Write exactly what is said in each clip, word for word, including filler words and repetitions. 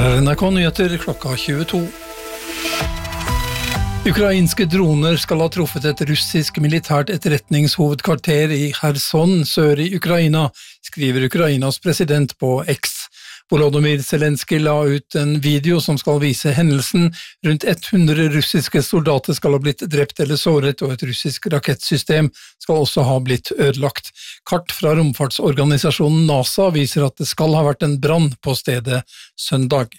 Her er N R K Nyheter klokka tjueto. Ukrainske droner skal ha truffet et russisk militært etterretningshovedkvarter i Kherson, sør i Ukraina, skriver Ukrainas president på X. Volodymyr Zelenskyj la ut en video som skal vise hendelsen. Rundt hundre russiske soldater skal ha blitt drept eller såret, og et russisk rakettsystem skal også ha blitt ødelagt. Kart fra romfartsorganisasjonen NASA viser at det skal ha vært en brann på stedet søndag.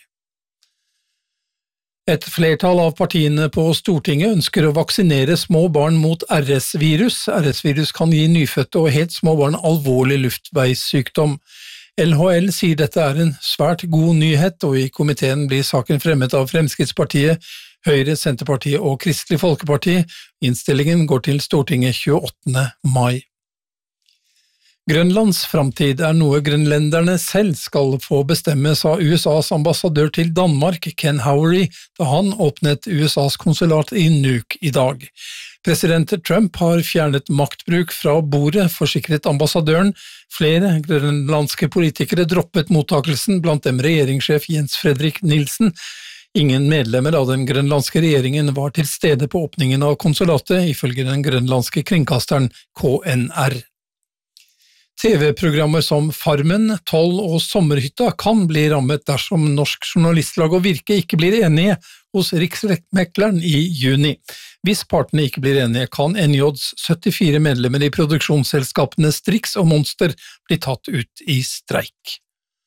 Et flertall av partiene på Stortinget ønsker å vaksinere små barn mot R S-virus. R S-virus kan gi nyfødte og helt små barn alvorlig luftveissykdom. L H L sier dette er en svært god nyhet, og i komiteen blir saken fremmet av Fremskrittspartiet, Høyre, Senterpartiet og Kristelig Folkeparti. Innstillingen går til Stortinget tjueåttende mai. Grønlands framtid er noe grønlenderne selv skal få bestemme, sa U S A's ambassadør til Danmark, Ken Howery, da han åpnet U S A's konsulat i Nuuk i dag. President Trump har fjernet maktbruk fra bordet, forsikret ambassadøren. Flere grønlandske politikere droppet mottakelsen, blant dem regjeringssjef Jens Fredrik Nielsen. Ingen medlemmer av den grønlandske regjeringen var til stede på åpningen av konsulatet, ifølge den grønlandske kringkasteren K N R. T V-programmer som Farmen, Toll og Sommerhytta kan bli rammet dersom Norsk Journalistlag og Virke ikke blir enige hos Riksmekleren i juni. Hvis partene ikke blir enige, kan N J's syttifire medlemmer i produksjonsselskapene Strix og Monster bli tatt ut i streik.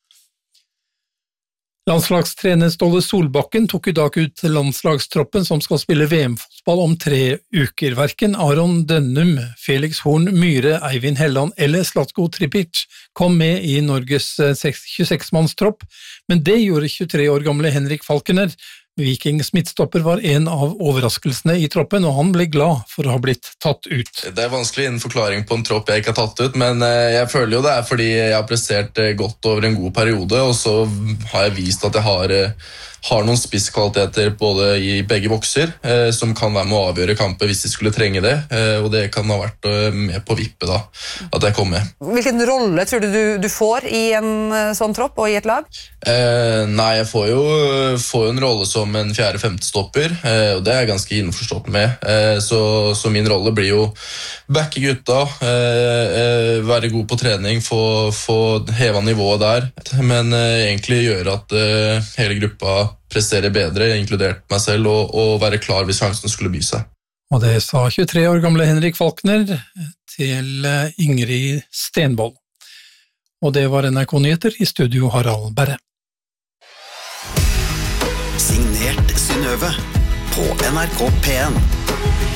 Landslagstrener Ståle Solbakken tok i dag ut landslagstroppen som skal spille V M-fotball om tre uker. Hverken Aron Dønnum, Felix Horn Myhre, Eivind Helland eller Zlatko Tripic kom med i Norges tjueseks-mannstropp, men det gjorde tjuetre år gamle Henrik Falkener. Vikings midtstopper var en av overraskelsene i troppen, og han ble glad for å ha blitt tatt ut. Det er vanskelig en forklaring på en tropp jeg ikke har tatt ut, men jeg føler jo det er fordi jeg har prestert godt over en god periode, og så har jeg vist at jeg har, har noen spisskvaliteter både i begge bokser, som kan være med å avgjøre kamper hvis de skulle trenge det, og det kan ha vært med på vippe da, at jeg kom med. Hvilken rolle tror du du, du får i en sånn tropp og i et lag? Eh, nei, jeg får jo, får jo en rolle som en fjerde-femte stopper, eh, og det er jeg ganske innforstått med. Eh, så, så min rolle blir jo backe gutta, eh, eh, være god på trening, få, få heva nivået der, men eh, egentlig gjøre at eh, hele gruppa presterer bedre, inkludert meg selv, og, og være klar hvis sjansen skulle by seg. Og det sa tjuetre år gamle Henrik Falkner til Ingrid Stenvold. Og det var N R K Nyheter, i studio Harald Berre. Signert Synnøve på N R K P en.